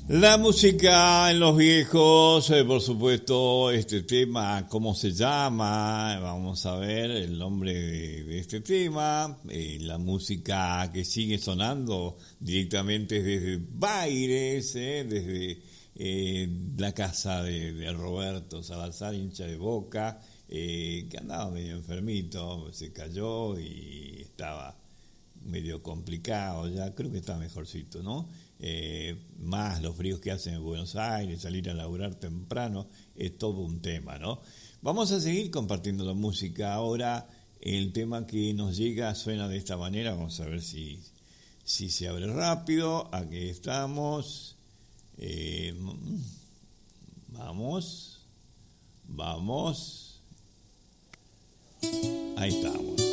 La música en los viejos, por supuesto, este tema, ¿cómo se llama? Vamos a ver el nombre de este tema. La música que sigue sonando directamente desde Baires, desde la casa de Roberto Salazar, hincha de Boca, que andaba medio enfermito, se cayó y estaba medio complicado ya, creo que está mejorcito, ¿no? Más los fríos que hacen en Buenos Aires, salir a laburar temprano, es todo un tema, ¿no? Vamos a seguir compartiendo la música. Ahora el tema que nos llega suena de esta manera, vamos a ver si se abre rápido. Aquí estamos. Vamos. Ahí estamos.